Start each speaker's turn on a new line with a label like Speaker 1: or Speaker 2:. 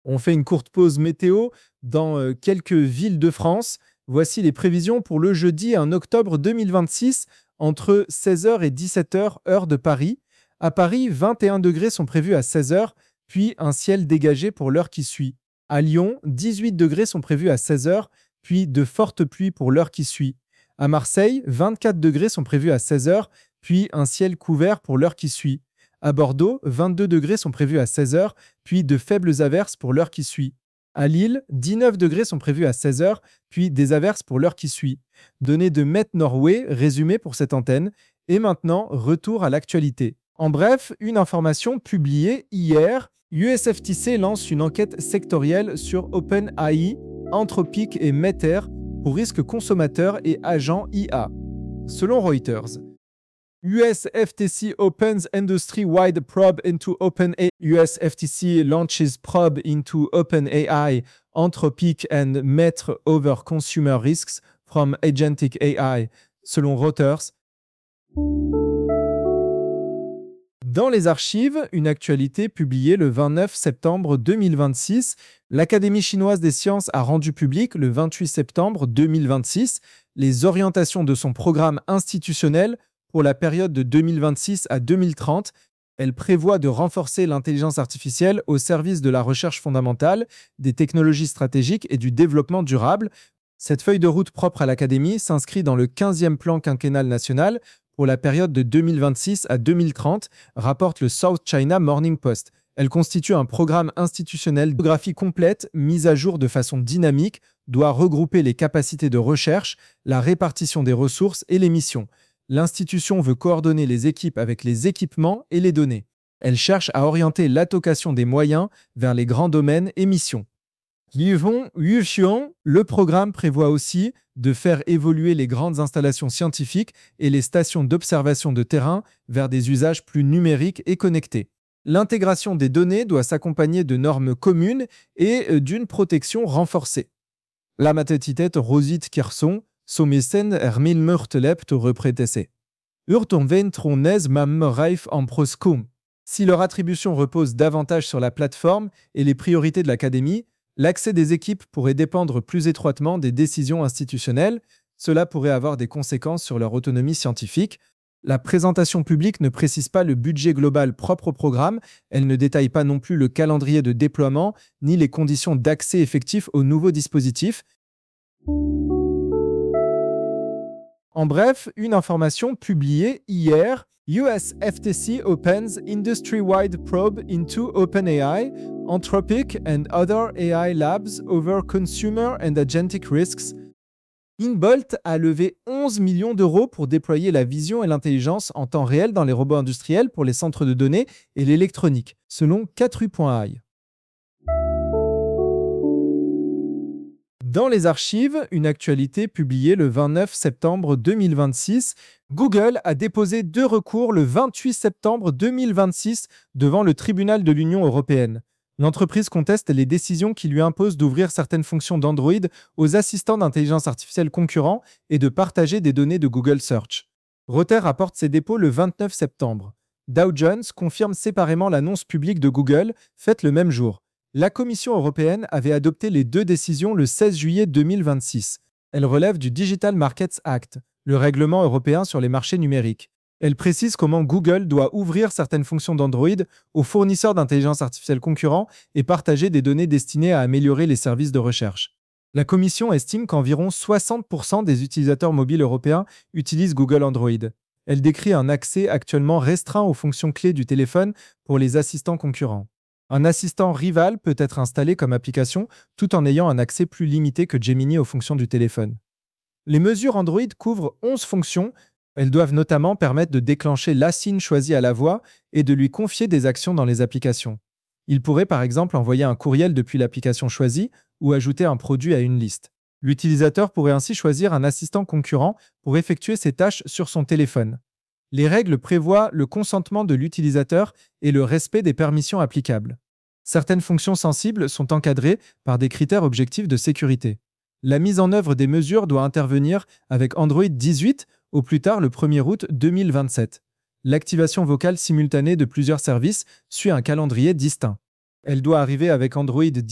Speaker 1: On fait une courte pause météo dans quelques villes de France. Voici les prévisions pour le jeudi 1 octobre 2026 entre 16 heures et 17 heures, heure de Paris. À Paris, 21 degrés sont prévus à 16 heures, puis un ciel dégagé pour l'heure qui suit. À Lyon, 18 degrés sont prévus à 16 heures, puis de fortes pluies pour l'heure qui suit. À Marseille, 24 degrés sont prévus à 16 heures, puis un ciel couvert pour l'heure qui suit. À Bordeaux, 22 degrés sont prévus à 16 heures, puis de faibles averses pour l'heure qui suit. À Lille, 19 degrés sont prévus à 16 heures, puis des averses pour l'heure qui suit. Données de Met Norway, résumé pour cette antenne. Et maintenant, retour à l'actualité. En bref, une information publiée hier. USFTC lance une enquête sectorielle sur OpenAI, Anthropic et Meta pour risques consommateurs et agents IA. Selon Reuters, USFTC opens industry-wide probe into OpenAI. USFTC launches probe into OpenAI, Anthropic and Meta over consumer risks from agentic AI, selon Reuters. Dans les archives, une actualité publiée le 29 septembre 2026. L'Académie chinoise des sciences a rendu public le 28 septembre 2026 les orientations de son programme institutionnel pour la période de 2026 à 2030. Elle prévoit de renforcer l'intelligence artificielle au service de la recherche fondamentale, des technologies stratégiques et du développement durable. Cette feuille de route propre à l'Académie s'inscrit dans le 15e plan quinquennal national pour la période de 2026 à 2030, rapporte le South China Morning Post. Elle constitue un programme institutionnel de biographie complète, mise à jour de façon dynamique, doit regrouper les capacités de recherche, la répartition des ressources et les missions. L'institution veut coordonner les équipes avec les équipements et les données. Elle cherche à orienter l'allocation des moyens vers les grands domaines et missions. Le programme prévoit aussi de faire évoluer les grandes installations scientifiques et les stations d'observation de terrain vers des usages plus numériques et connectés. L'intégration des données doit s'accompagner de normes communes et d'une protection renforcée. La matetitet Rosit Kerson, Sommesen Hermil Murtelep to reprétesse. Urton Ventronez Mam Reif en proscom. Si leur attribution repose davantage sur la plateforme et les priorités de l'Académie, l'accès des équipes pourrait dépendre plus étroitement des décisions institutionnelles. Cela pourrait avoir des conséquences sur leur autonomie scientifique. La présentation publique ne précise pas le budget global propre au programme, elle ne détaille pas non plus le calendrier de déploiement ni les conditions d'accès effectif aux nouveaux dispositifs. En bref, une information publiée hier. USFTC opens industry-wide probe into OpenAI, Anthropic and other AI labs over consumer and agentic risks. InBolt a levé 11 millions d'euros pour déployer la vision et l'intelligence en temps réel dans les robots industriels pour les centres de données et l'électronique, selon 4u.ai. Dans les archives, une actualité publiée le 29 septembre 2026. Google a déposé 2 recours le 28 septembre 2026 devant le tribunal de l'Union européenne. L'entreprise conteste les décisions qui lui imposent d'ouvrir certaines fonctions d'Android aux assistants d'intelligence artificielle concurrents et de partager des données de Google Search. Reuters rapporte ses dépôts le 29 septembre. Dow Jones confirme séparément l'annonce publique de Google, faite le même jour. La Commission européenne avait adopté les 2 décisions le 16 juillet 2026. Elles relèvent du Digital Markets Act, le règlement européen sur les marchés numériques. Elle précise comment Google doit ouvrir certaines fonctions d'Android aux fournisseurs d'intelligence artificielle concurrents et partager des données destinées à améliorer les services de recherche. La Commission estime qu'environ 60% des utilisateurs mobiles européens utilisent Google Android. Elle décrit un accès actuellement restreint aux fonctions clés du téléphone pour les assistants concurrents. Un assistant rival peut être installé comme application tout en ayant un accès plus limité que Gemini aux fonctions du téléphone. Les mesures Android couvrent 11 fonctions. Elles doivent notamment permettre de déclencher l'assine choisi à la voix et de lui confier des actions dans les applications. Il pourrait par exemple envoyer un courriel depuis l'application choisie ou ajouter un produit à une liste. L'utilisateur pourrait ainsi choisir un assistant concurrent pour effectuer ses tâches sur son téléphone. Les règles prévoient le consentement de l'utilisateur et le respect des permissions applicables. Certaines fonctions sensibles sont encadrées par des critères objectifs de sécurité. La mise en œuvre des mesures doit intervenir avec Android 18 au plus tard le 1er août 2027. L'activation vocale simultanée de plusieurs services suit un calendrier distinct. Elle doit arriver avec Android 10